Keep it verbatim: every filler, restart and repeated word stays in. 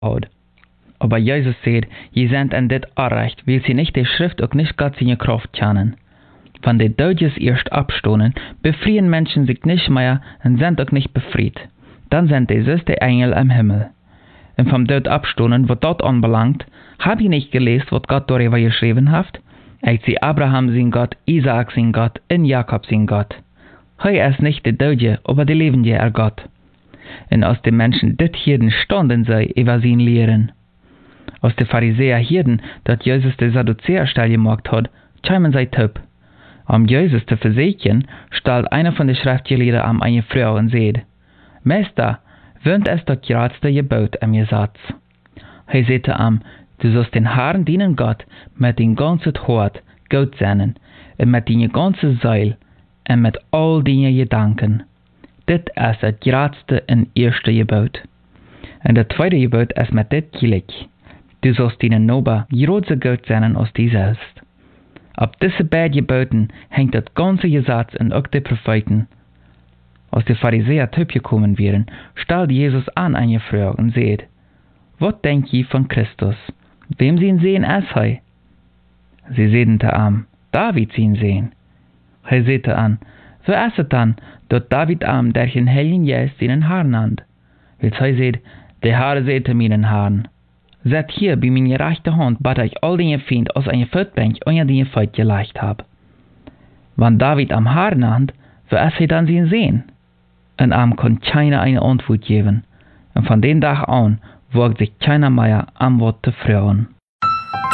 hat. Aber Jesus sagt, je sind an dit Arrecht, weil sie nicht die Schrift auch nicht Gott seine Kraft kennen. Wenn die Deutsches erst abstoßen, befreien Menschen sich nicht mehr und sind auch nicht befreit. Dann sind die süße Engel im Himmel. Und vom Tod abstoßen, was dort anbelangt, hab ich nicht gelesen, was Gott darüber geschrieben hat? Ich sehe Abraham sein Gott, Isaac sein Gott und Jakob sein Gott. Hei ist nicht der Deutsche, aber der lebende er Gott. Und als die Menschen dit hierden, standen sie über sein Lehren. Als die Pharisäer hierden, dass Jesus die Sadduzäer still gemacht hat, kämen sie töp. Um Jesus zu versichern, stellt einer von den Schriftgelehrten an eine Frau und sagt, Meister, wöhnt es das geradste Gebot im Gesetz? Er sagte ihm, du sollst den Herrn dienen Gott mit dein ganzes Hort, Gott seinen, und mit deiner ganzen Seele, und mit all deinen Gedanken. Dit ist das geradste und erste Gebot. Und das zweite Gebot ist mit dit gleich. Du sollst deinen Nachbar gerade so gut sein als dich selbst. Ab diese beiden Geboten hängt das ganze Gesetz und auch die Propheten. Als die Pharisäer gekommen wären, stellte Jesus an eine Frage und sagt, was denkt ihr von Christus? Wem sie ihn sehen ist er? Sie sagten ihm, David sie ihn sehen. Er sagte an, so ist es dann, dass David am der den Heiligen Geist seinen Herrn nannt. Weil er sagt, der Herr sagte meinen Herrn, seid hier bei meiner rechten Hand, bat ich all deine Feinde aus einer Fettbank unter deine Feut gelegt hab. Wenn David am Herrn nannt, so ist er dann sie sehen. Und am konnte keiner eine Antwort geben. Und von dem Tag an wagt sich keiner mehr am Wort zu fragen.